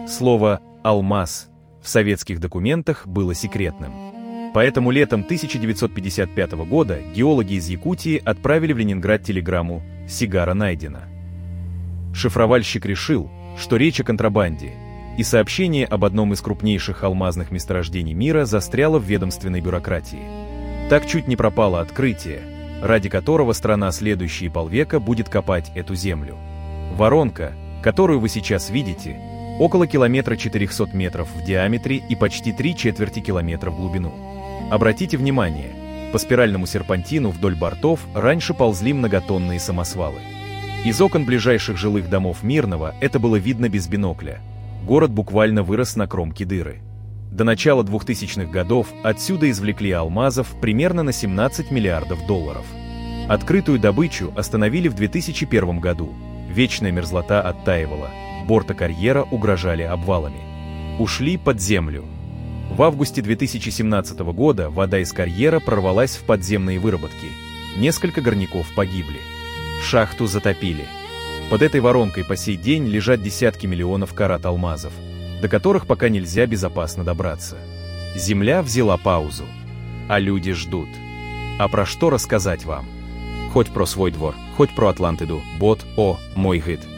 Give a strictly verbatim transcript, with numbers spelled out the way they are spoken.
Слово «алмаз» в советских документах было секретным. Поэтому летом тысяча девятьсот пятьдесят пятого года геологи из Якутии отправили в Ленинград телеграмму «Сигара найдена». Шифровальщик решил, что речь о контрабанде, и сообщение об одном из крупнейших алмазных месторождений мира застряло в ведомственной бюрократии. Так чуть не пропало открытие, ради которого страна следующие полвека будет копать эту землю. Воронка, которую вы сейчас видите, около километра четырехсот метров в диаметре и почти три четверти километра в глубину. Обратите внимание, по спиральному серпантину вдоль бортов раньше ползли многотонные самосвалы. Из окон ближайших жилых домов Мирного это было видно без бинокля. Город буквально вырос на кромке дыры. До начала двухтысячных годов отсюда извлекли алмазов примерно на семнадцать миллиардов долларов. Открытую добычу остановили в две тысячи первом году. Вечная мерзлота оттаивала, борта карьера угрожали обвалами. Ушли под землю. В августе две тысячи семнадцатого года вода из карьера прорвалась в подземные выработки. Несколько горняков погибли. Шахту затопили. Под этой воронкой по сей день лежат десятки миллионов карат алмазов, до которых пока нельзя безопасно добраться. Земля взяла паузу, а люди ждут. А про что рассказать вам? Хоть про свой двор, хоть про Атлантиду, бот, о, мой гид.